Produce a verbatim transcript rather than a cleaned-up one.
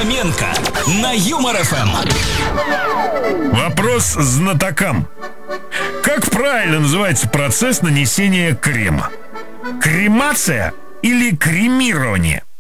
Фоменко на Юмор эф эм. Вопрос знатокам. Как правильно называется процесс нанесения крема? Кремация или кремирование?